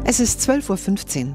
Es ist 12:15 Uhr.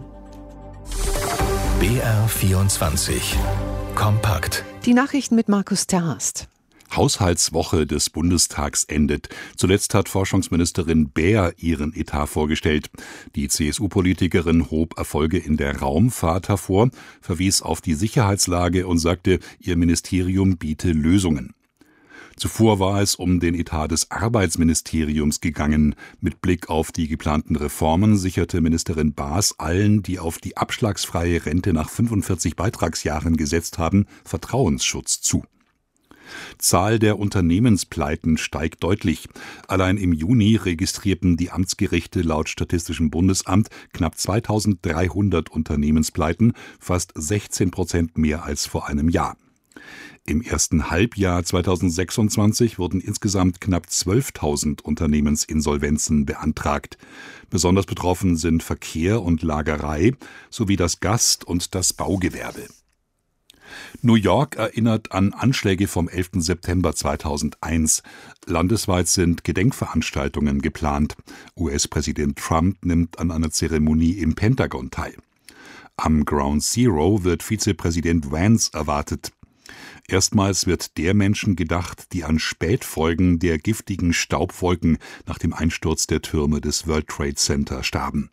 BR24 Kompakt. Die Nachrichten mit Markus Terhast. Haushaltswoche des Bundestags endet. Zuletzt hat Forschungsministerin Baer ihren Etat vorgestellt. Die CSU-Politikerin hob Erfolge in der Raumfahrt hervor, verwies auf die Sicherheitslage und sagte, ihr Ministerium biete Lösungen. Zuvor war es um den Etat des Arbeitsministeriums gegangen. Mit Blick auf die geplanten Reformen sicherte Ministerin Baas allen, die auf die abschlagsfreie Rente nach 45 Beitragsjahren gesetzt haben, Vertrauensschutz zu. Zahl der Unternehmenspleiten steigt deutlich. Allein im Juni registrierten die Amtsgerichte laut Statistischem Bundesamt knapp 2300 Unternehmenspleiten, fast 16% mehr als vor einem Jahr. Im ersten Halbjahr 2026 wurden insgesamt knapp 12.000 Unternehmensinsolvenzen beantragt. Besonders betroffen sind Verkehr und Lagerei sowie das Gast- und das Baugewerbe. New York erinnert an Anschläge vom 11. September 2001. Landesweit sind Gedenkveranstaltungen geplant. US-Präsident Trump nimmt an einer Zeremonie im Pentagon teil. Am Ground Zero wird Vizepräsident Vance erwartet. Erstmals wird der Menschen gedacht, die an Spätfolgen der giftigen Staubwolken nach dem Einsturz der Türme des World Trade Center starben.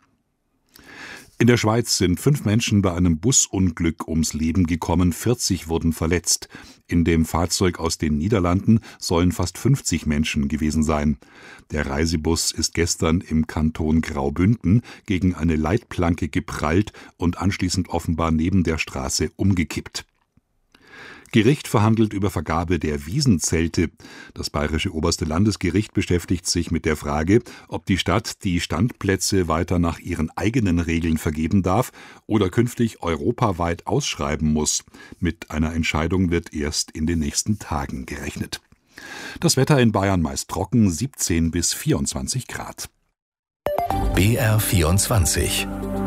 In der Schweiz sind 5 Menschen bei einem Busunglück ums Leben gekommen, 40 wurden verletzt. In dem Fahrzeug aus den Niederlanden sollen fast 50 Menschen gewesen sein. Der Reisebus ist gestern im Kanton Graubünden gegen eine Leitplanke geprallt und anschließend offenbar neben der Straße umgekippt. Gericht verhandelt über Vergabe der Wiesenzelte. Das Bayerische Oberste Landesgericht beschäftigt sich mit der Frage, ob die Stadt die Standplätze weiter nach ihren eigenen Regeln vergeben darf oder künftig europaweit ausschreiben muss. Mit einer Entscheidung wird erst in den nächsten Tagen gerechnet. Das Wetter in Bayern meist trocken, 17 bis 24 Grad. BR24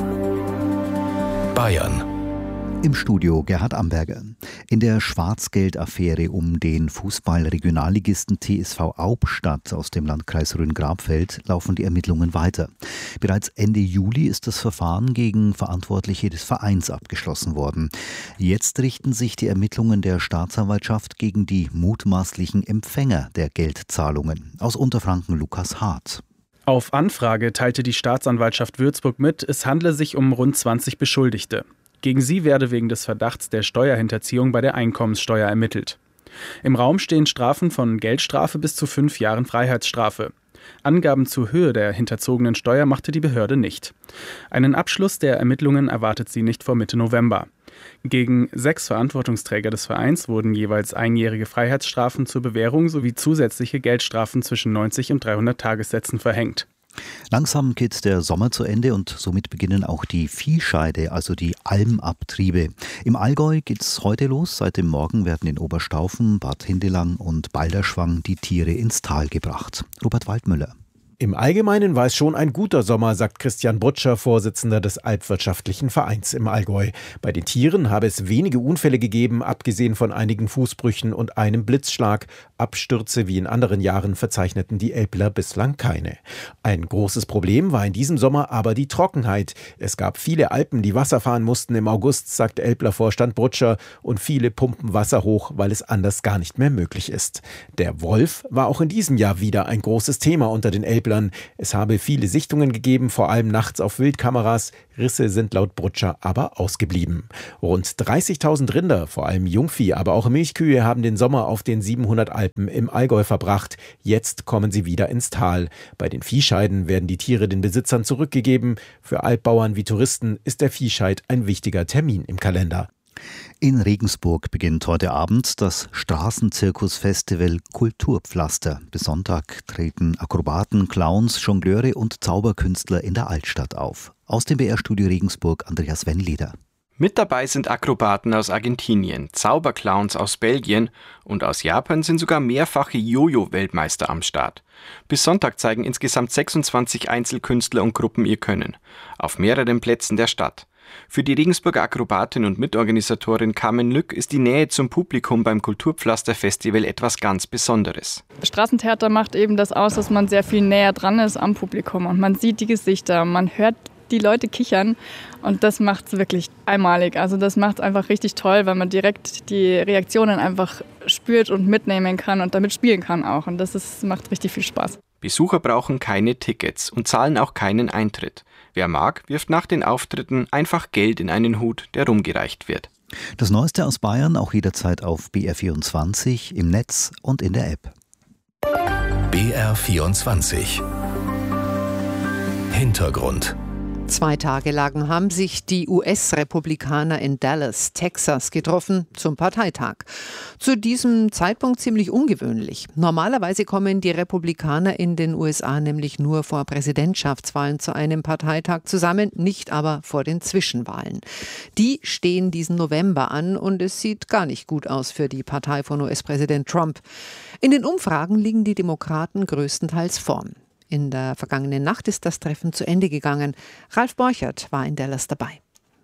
Bayern. Im Studio Gerhard Amberger. In der Schwarzgeld-Affäre um den Fußball-Regionalligisten TSV Aubstadt aus dem Landkreis Rhön-Grabfeld laufen die Ermittlungen weiter. Bereits Ende Juli ist das Verfahren gegen Verantwortliche des Vereins abgeschlossen worden. Jetzt richten sich die Ermittlungen der Staatsanwaltschaft gegen die mutmaßlichen Empfänger der Geldzahlungen. Aus Unterfranken Lukas Hart. Auf Anfrage teilte die Staatsanwaltschaft Würzburg mit, es handle sich um rund 20 Beschuldigte. Gegen sie werde wegen des Verdachts der Steuerhinterziehung bei der Einkommenssteuer ermittelt. Im Raum stehen Strafen von Geldstrafe bis zu 5 Jahren Freiheitsstrafe. Angaben zur Höhe der hinterzogenen Steuer machte die Behörde nicht. Einen Abschluss der Ermittlungen erwartet sie nicht vor Mitte November. Gegen 6 Verantwortungsträger des Vereins wurden jeweils einjährige Freiheitsstrafen zur Bewährung sowie zusätzliche Geldstrafen zwischen 90 und 300 Tagessätzen verhängt. Langsam geht der Sommer zu Ende und somit beginnen auch die Viehscheide, also die Almabtriebe. Im Allgäu geht's heute los. Seit dem Morgen werden in Oberstaufen, Bad Hindelang und Balderschwang die Tiere ins Tal gebracht. Robert Waldmüller. Im Allgemeinen war es schon ein guter Sommer, sagt Christian Brutscher, Vorsitzender des Alpwirtschaftlichen Vereins im Allgäu. Bei den Tieren habe es wenige Unfälle gegeben, abgesehen von einigen Fußbrüchen und einem Blitzschlag. Abstürze wie in anderen Jahren verzeichneten die Elbler bislang keine. Ein großes Problem war in diesem Sommer aber die Trockenheit. Es gab viele Alpen, die Wasser fahren mussten im August, sagt Elbler-Vorstand Brutscher, und viele pumpen Wasser hoch, weil es anders gar nicht mehr möglich ist. Der Wolf war auch in diesem Jahr wieder ein großes Thema unter den Elblern. Es habe viele Sichtungen gegeben, vor allem nachts auf Wildkameras. Risse sind laut Brutscher aber ausgeblieben. Rund 30.000 Rinder, vor allem Jungvieh, aber auch Milchkühe, haben den Sommer auf den 700 Alpen im Allgäu verbracht. Jetzt kommen sie wieder ins Tal. Bei den Viehscheiden werden die Tiere den Besitzern zurückgegeben. Für Alpbauern wie Touristen ist der Viehscheid ein wichtiger Termin im Kalender. In Regensburg beginnt heute Abend das Straßenzirkusfestival Kulturpflaster. Bis Sonntag treten Akrobaten, Clowns, Jongleure und Zauberkünstler in der Altstadt auf. Aus dem BR-Studio Regensburg Andreas Wennleder. Mit dabei sind Akrobaten aus Argentinien, Zauberclowns aus Belgien und aus Japan sind sogar mehrfache Jojo-Weltmeister am Start. Bis Sonntag zeigen insgesamt 26 Einzelkünstler und Gruppen ihr Können. Auf mehreren Plätzen der Stadt. Für die Regensburger Akrobatin und Mitorganisatorin Carmen Lück ist die Nähe zum Publikum beim Kulturpflaster-Festival etwas ganz Besonderes. Straßentheater macht eben das aus, dass man sehr viel näher dran ist am Publikum und man sieht die Gesichter, man hört die Leute kichern und das macht es wirklich einmalig. Also das macht es einfach richtig toll, weil man direkt die Reaktionen einfach spürt und mitnehmen kann und damit spielen kann auch und macht richtig viel Spaß. Besucher brauchen keine Tickets und zahlen auch keinen Eintritt. Wer mag, wirft nach den Auftritten einfach Geld in einen Hut, der rumgereicht wird. Das Neueste aus Bayern auch jederzeit auf BR24, im Netz und in der App. BR24 Hintergrund. 2 Tage lang haben sich die US-Republikaner in Dallas, Texas, getroffen zum Parteitag. Zu diesem Zeitpunkt ziemlich ungewöhnlich. Normalerweise kommen die Republikaner in den USA nämlich nur vor Präsidentschaftswahlen zu einem Parteitag zusammen, nicht aber vor den Zwischenwahlen. Die stehen diesen November an und es sieht gar nicht gut aus für die Partei von US-Präsident Trump. In den Umfragen liegen die Demokraten größtenteils vorn. In der vergangenen Nacht ist das Treffen zu Ende gegangen. Ralf Borchert war in Dallas dabei.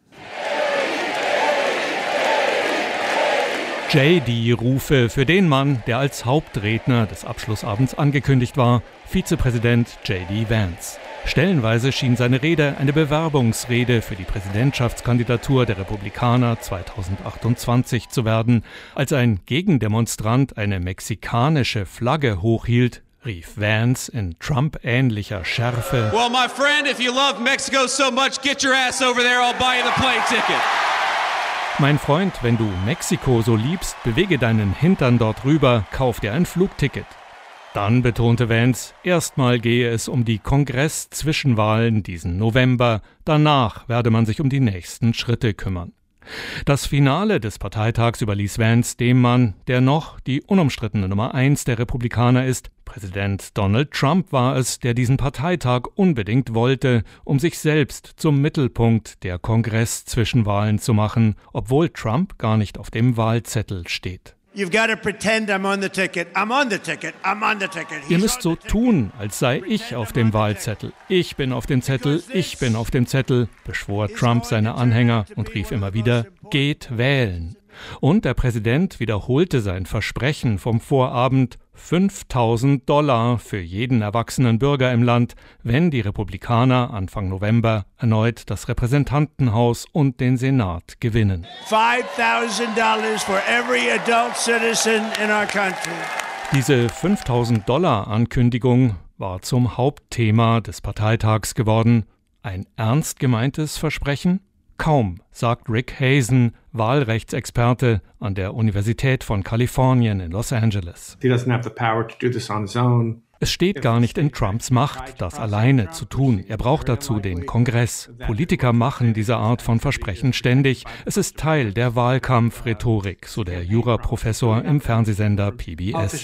JD-Rufe für den Mann, der als Hauptredner des Abschlussabends angekündigt war, Vizepräsident JD Vance. Stellenweise schien seine Rede eine Bewerbungsrede für die Präsidentschaftskandidatur der Republikaner 2028 zu werden. Als ein Gegendemonstrant eine mexikanische Flagge hochhielt, rief Vance in Trump-ähnlicher Schärfe: Well, my friend, if you love Mexico so much, get your ass over there, I'll buy you the plane ticket. Mein Freund, wenn du Mexiko so liebst, bewege deinen Hintern dort rüber, kauf dir ein Flugticket. Dann betonte Vance, erstmal gehe es um die Kongress-Zwischenwahlen diesen November, danach werde man sich um die nächsten Schritte kümmern. Das Finale des Parteitags überließ Vance dem Mann, der noch die unumstrittene Nummer 1 der Republikaner ist. Präsident Donald Trump war es, der diesen Parteitag unbedingt wollte, um sich selbst zum Mittelpunkt der Kongress-Zwischenwahlen zu machen, obwohl Trump gar nicht auf dem Wahlzettel steht. You've got to pretend I'm on the ticket. I'm on the ticket. I'm on the ticket. Ihr müsst so tun, als sei ich auf dem Wahlzettel. Ich bin auf dem Zettel, ich bin auf dem Zettel, beschwor Trump seine Anhänger und rief immer wieder: Geht wählen. Und der Präsident wiederholte sein Versprechen vom Vorabend: $5.000 für jeden erwachsenen Bürger im Land, wenn die Republikaner Anfang November erneut das Repräsentantenhaus und den Senat gewinnen. $5,000 for every adult citizen in our country. Diese $5.000-Ankündigung war zum Hauptthema des Parteitags geworden. Ein ernst gemeintes Versprechen? Kaum, sagt Rick Hazen, Wahlrechtsexperte an der Universität von Kalifornien in Los Angeles. Es steht gar nicht in Trumps Macht, das alleine zu tun. Er braucht dazu den Kongress. Politiker machen diese Art von Versprechen ständig. Es ist Teil der Wahlkampfrhetorik, so der Juraprofessor im Fernsehsender PBS.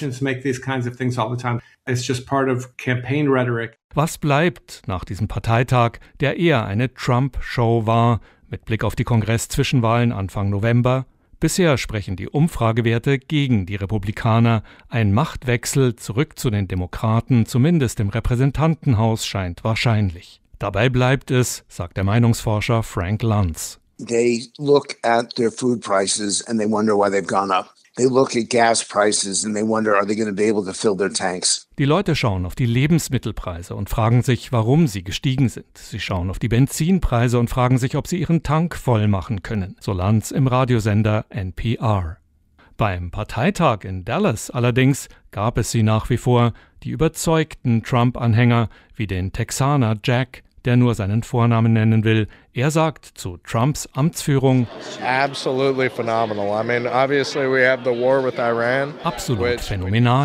Was bleibt nach diesem Parteitag, der eher eine Trump-Show war, mit Blick auf die Kongress-Zwischenwahlen Anfang November? Bisher sprechen die Umfragewerte gegen die Republikaner. Ein Machtwechsel zurück zu den Demokraten, zumindest im Repräsentantenhaus, scheint wahrscheinlich. Dabei bleibt es, sagt der Meinungsforscher Frank Luntz. They look at their food prices and they wonder why they've gone up. They look at gas prices and they wonder, are they going to be able to fill their tanks? Die Leute schauen auf die Lebensmittelpreise und fragen sich, warum sie gestiegen sind. Sie schauen auf die Benzinpreise und fragen sich, ob sie ihren Tank voll machen können. So Luntz im Radiosender NPR. Beim Parteitag in Dallas allerdings gab es sie nach wie vor, die überzeugten Trump-Anhänger wie den Texaner Jack, der nur seinen Vornamen nennen will. Er sagt zu Trumps Amtsführung: Absolutely phenomenal. I mean, obviously we have the war with Iran. Absolut phänomenal.